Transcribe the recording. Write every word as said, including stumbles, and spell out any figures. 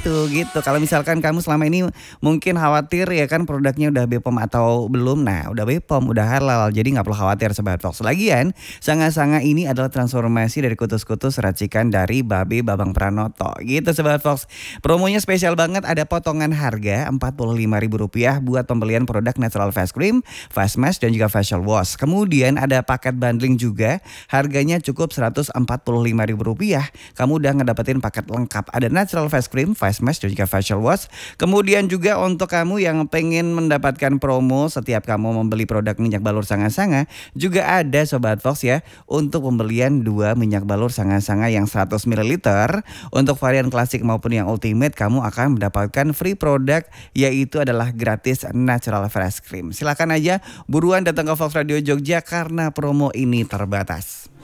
itu gitu. Kalau misalkan kamu selama ini mungkin khawatir ya kan produknya udah B P O M atau belum. Nah, udah B P O M, udah halal. Jadi nggak perlu khawatir Sobat Fox. Lagian, sanga-sanga ini adalah transformasi dari kutus-kutus racikan dari Babe Babang Pranoto. Gitu Sobat Fox. Promonya spesial banget, ada potongan harga empat puluh lima ribu rupiah buat pembelian produk natural face cream, face mask dan juga facial wash. Kemudian ada paket bundling juga, harganya cukup seratus empat puluh lima ribu rupiah. Kamu udah ngedapetin paket lengkap. Ada natural face cream, face mask dan juga facial wash. Kemudian juga untuk kamu yang pengen mendapatkan promo setiap kamu membeli produk minyak balur sanga-sanga, juga ada Sobat Fox ya, untuk pembelian dua minyak balur sanga-sanga yang seratus mililiter. Untuk varian klasik maupun yang ultimate, kamu akan mendapatkan free produk, yaitu adalah gratis natural face cream. Silakan aja buruan datang ke Fox Radio Jogja karena promo ini terbatas.